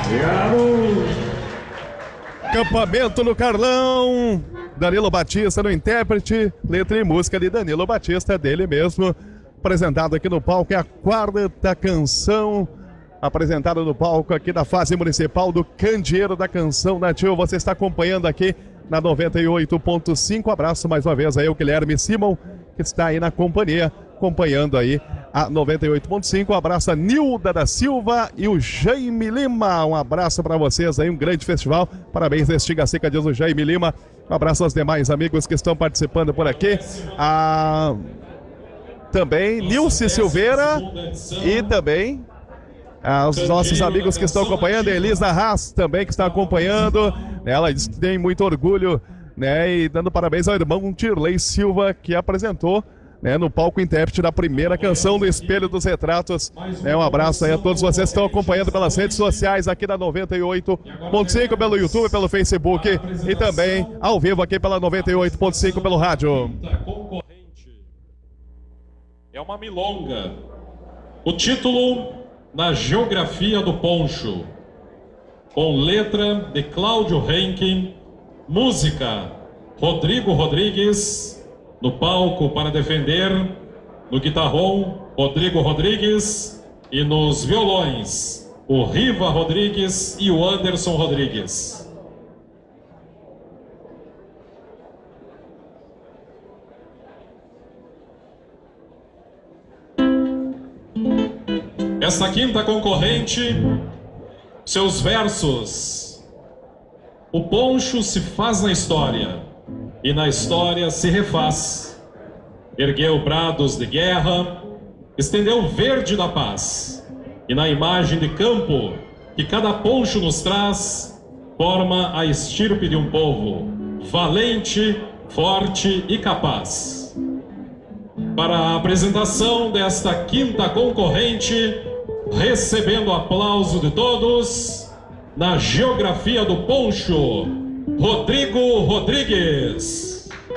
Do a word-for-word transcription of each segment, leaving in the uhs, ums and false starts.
Acampamento no Carlão. Danilo Batista no intérprete, letra e música de Danilo Batista, dele mesmo. Apresentado aqui no palco é a quarta canção apresentada no palco aqui da fase municipal do Candeeiro da Canção Nativa. Você está acompanhando aqui na noventa e oito ponto cinco. Abraço mais uma vez aí o Guilherme Simon, que está aí na companhia, acompanhando aí a noventa e oito ponto cinco. Um abraço a Nilda da Silva e o Jaime Lima. Um abraço para vocês aí, um grande festival. Parabéns, Restinga Seca, diz o Jaime Lima. Um abraço aos demais amigos que estão participando por aqui. A... Também Nilce Silveira e também os nossos amigos que estão acompanhando, Elisa Haas também que está acompanhando. Ela diz que tem muito orgulho, né, e dando parabéns ao irmão Tirley Silva, que apresentou, né, no palco intérprete da primeira canção do Espelho dos Retratos. Né, um abraço aí a todos vocês que estão acompanhando pelas redes sociais aqui da noventa e oito ponto cinco, pelo YouTube, pelo Facebook e também ao vivo aqui pela noventa e oito ponto cinco pelo rádio. É uma milonga. O título: Na Geografia do Poncho, com letra de Cláudio Henke, música Rodrigo Rodrigues, no palco para defender, no guitarrão Rodrigo Rodrigues e nos violões o Riva Rodrigues e o Anderson Rodrigues. Esta quinta concorrente, seus versos: o poncho se faz na história, e na história se refaz. Ergueu brados de guerra, estendeu o verde da paz, e na imagem de campo que cada poncho nos traz, forma a estirpe de um povo, valente, forte e capaz. Para a apresentação desta quinta concorrente, recebendo o aplauso de todos, na Geografia do Poncho, Rodrigo Rodrigues.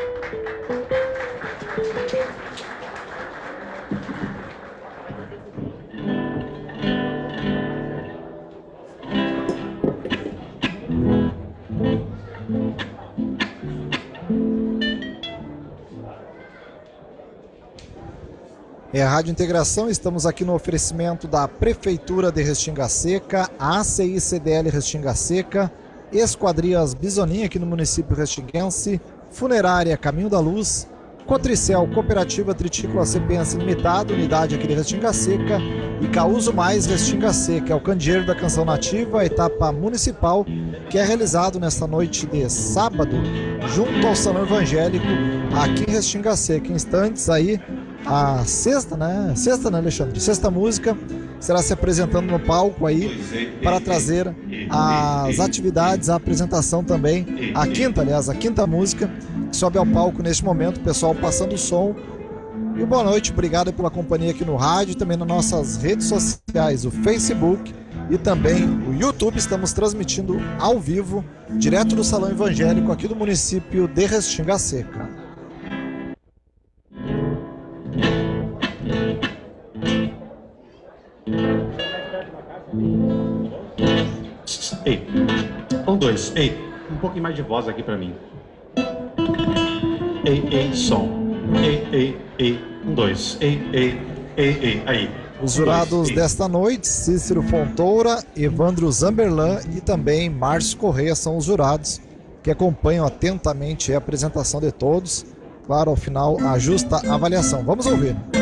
É a Rádio Integração, estamos aqui no oferecimento da Prefeitura de Restinga Seca, A C I C D L Restinga Seca, Esquadrias Bisoninha aqui no município restinguense, Funerária Caminho da Luz, Cotricel Cooperativa Tritícola Cepense Limitada, unidade aqui de Restinga Seca, e Causo Mais Restinga Seca, é o Candeeiro da Canção Nativa, a etapa municipal, que é realizado nesta noite de sábado, junto ao Salão Evangélico, aqui em Restinga Seca. Em instantes aí, a sexta, né? Sexta, né, Alexandre? Sexta música será se apresentando no palco aí para trazer as atividades, a apresentação também, a quinta, aliás, a quinta música que sobe ao palco neste momento, o pessoal passando o som. E boa noite, obrigado pela companhia aqui no rádio, também nas nossas redes sociais, o Facebook e também o YouTube. Estamos transmitindo ao vivo, direto do Salão Evangélico aqui do município de Restinga Seca. Ei, um, dois, ei, um pouquinho mais de voz aqui pra mim. Ei, ei, som. Ei, ei, ei, um, dois, ei, ei, ei, ei, aí. Os jurados desta noite, Cícero Fontoura, Evandro Zamberlan e também Márcio Correia são os jurados que acompanham atentamente a apresentação de todos. Claro, ao final, a justa avaliação. Vamos ouvir.